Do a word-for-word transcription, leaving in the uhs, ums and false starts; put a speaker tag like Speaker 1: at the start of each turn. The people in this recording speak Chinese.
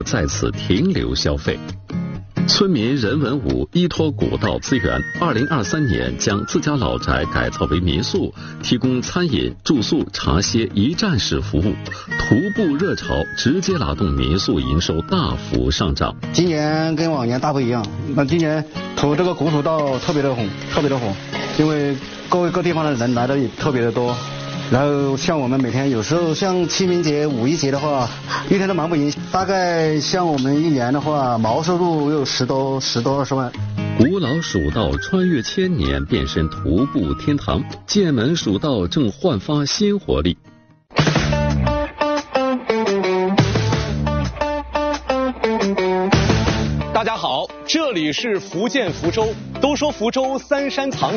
Speaker 1: 在此停留消费。村民任文武依托古道资源，二零二三年将自家老宅改造为民宿，提供餐饮、住宿、茶歇一站式服务。徒步热潮直接拉动民宿营收大幅上涨。
Speaker 2: 今年跟往年大不一样，那今年土这个古土道特别的红，特别的火，因为各位各地方的人来的也特别的多。然后像我们每天有时候像清明节、五一节的话，一天都忙不赢。大概像我们一年的话，毛收入有十多、十多二十万。
Speaker 1: 古老蜀道穿越千年，变身徒步天堂。剑门蜀道正焕发新活力。
Speaker 3: 大家好，这里是福建福州。都说福州三山藏